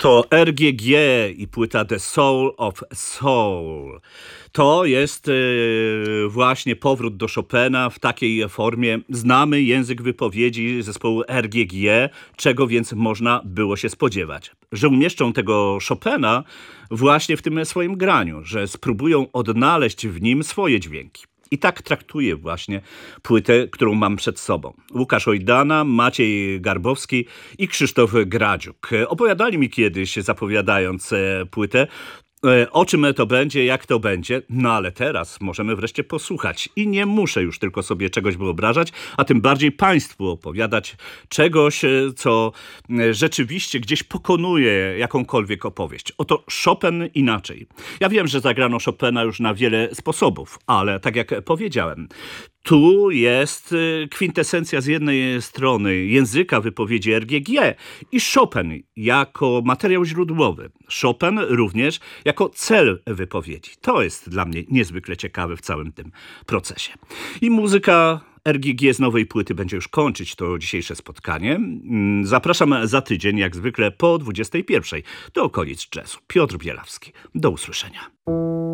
To RGG i płyta The Soul of Soul. To jest właśnie powrót do Chopina w takiej formie. Znamy język wypowiedzi zespołu RGG, czego więc można było się spodziewać. Że umieszczą tego Chopina właśnie w tym swoim graniu, że spróbują odnaleźć w nim swoje dźwięki. I tak traktuję właśnie płytę, którą mam przed sobą. Łukasz Ojdana, Maciej Garbowski i Krzysztof Gradziuk. Opowiadali mi kiedyś, zapowiadając płytę, o czym to będzie, jak to będzie, no ale teraz możemy wreszcie posłuchać i nie muszę już tylko sobie czegoś wyobrażać, a tym bardziej Państwu opowiadać czegoś, co rzeczywiście gdzieś pokonuje jakąkolwiek opowieść. Oto Chopin inaczej. Ja wiem, że zagrano Chopina już na wiele sposobów, ale tak jak powiedziałem, tu jest kwintesencja z jednej strony języka wypowiedzi RGG i Chopin jako materiał źródłowy. Chopin również jako cel wypowiedzi. To jest dla mnie niezwykle ciekawe w całym tym procesie. I muzyka RGG z nowej płyty będzie już kończyć to dzisiejsze spotkanie. Zapraszam za tydzień, jak zwykle po 21:00 do okolic jazzu. Piotr Bielawski. Do usłyszenia.